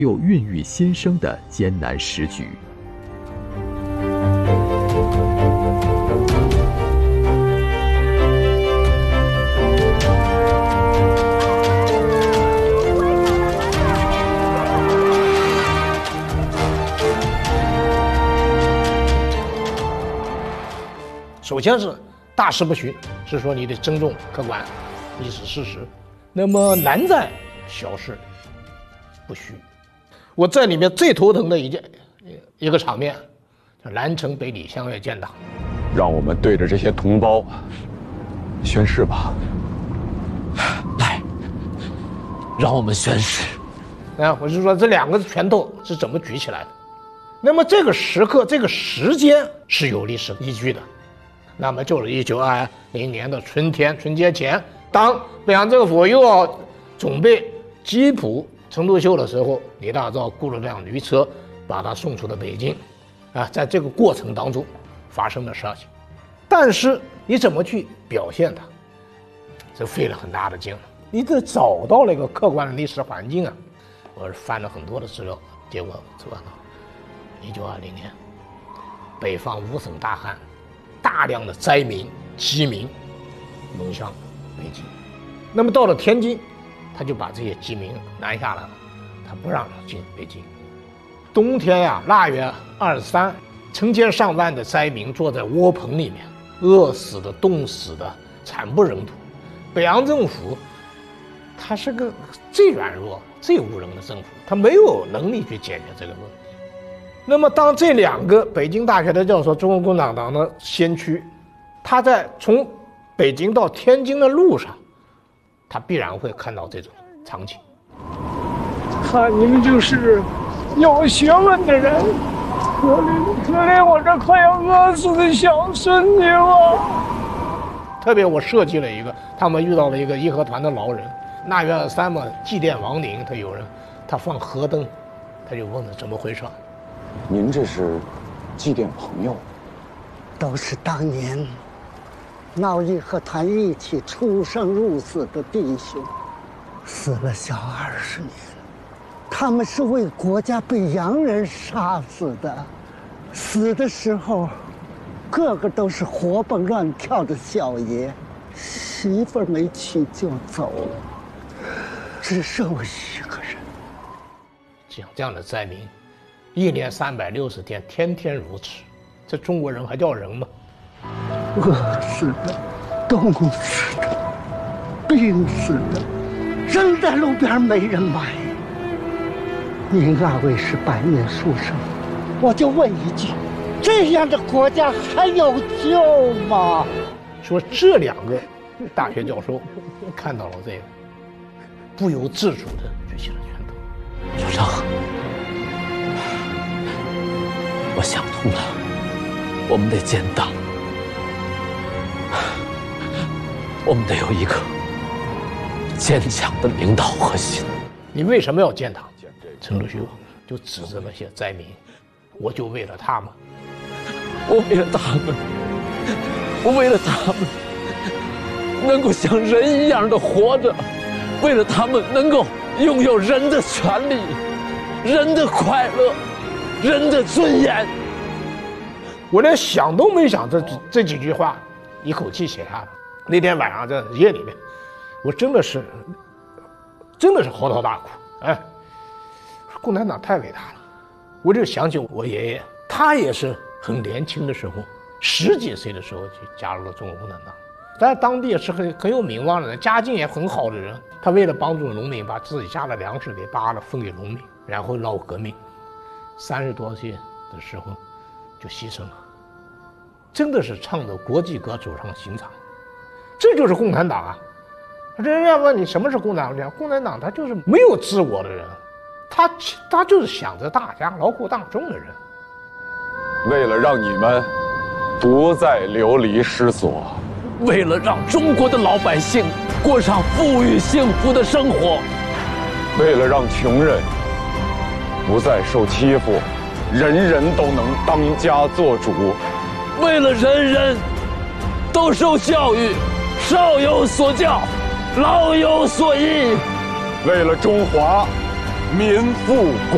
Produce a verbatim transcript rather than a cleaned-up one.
又孕育新生的艰难时局。 首先是大事不虚，是说你得尊重客观历史事实。那么难在小事不虚。我在里面最头疼的一件一个场面，叫南城北李相约建党。 让我们对着这些同胞宣誓吧。 来，让我们宣誓。 啊，我是说这两个拳头是怎么举起来的？那么这个时刻、这个时间是有历史依据的。那么就是一九二零年的春天，春节前，当北洋政府又要准备缉捕陈独秀的时候，李大钊雇了辆驴车，把他送出了北京。啊，在这个过程当中发生的事情，但是你怎么去表现它，这费了很大的劲了。你得找到了一个客观的历史环境啊。我是翻了很多的资料，结果知道，一九二零年，北方五省大旱。大量的灾民、饥民涌向北京，那么到了天津，他就把这些饥民拦下来了，他不让进北京。冬天呀、啊，腊月二十三，成千上万的灾民坐在窝棚里面，饿死的、冻死的，惨不忍睹。北洋政府，他是个最软弱、最无能的政府，他没有能力去解决这个问题。那么当这两个北京大学的教授，中国共产党的先驱，他在从北京到天津的路上，他必然会看到这种场景。 看你们就是有学问的人，可怜可怜我这快要饿死的小孙女啊！ 特别我设计了一个，他们遇到了一个义和团的老人，腊月二十三嘛，祭奠亡灵，他有人他放河灯，他就问了怎么回事。 您这是祭奠朋友？ 都是当年闹义和团一起出生入死的弟兄，死了小二十年。他们是为国家被洋人杀死的，死的时候个个都是活蹦乱跳的小爷，媳妇儿没娶就走了，只剩我一个人。 像这样的灾民，一年三百六十天，天天如此，这中国人还叫人吗？ 饿死的，冻死的，病死的，扔在路边没人买。您二位是百年书生，我就问一句：这样的国家还有救吗？ 说这两个大学教授看到了这个，不由自主地举起了拳头。 首长，我想通了，我们得建党，我们得有一个坚强的领导核心。 你为什么要建党？陈独秀就指着那些灾民，我就为了他们， 我为了他们，我为了他们能够像人一样的活着，为了他们能够拥有人的权利、人的快乐、人的尊严。 我连想都没想，这这几句话一口气写下了。那天晚上在夜里面，我真的是真的是嚎啕大哭。哎，共产党太伟大了。我就想起我爷爷，他也是很年轻的时候，十几岁的时候就加入了中国共产党，在当地也是很很有名望的人，家境也很好的人。他为了帮助农民，把自己家的粮食给扒了分给农民，然后闹革命，三十多岁的时候就牺牲了。真的是唱着国际歌走上刑场，这就是共产党啊！人家问你什么是共产党？共产党他就是没有自我的人，他他就是想着大家、劳苦大众的人。 为了让你们不再流离失所， 为了让中国的老百姓过上富裕幸福的生活， 为了让穷人不再受欺负，人人都能当家做主， 为了人人都受教育，少有所教，老有所依， 为了中华民富国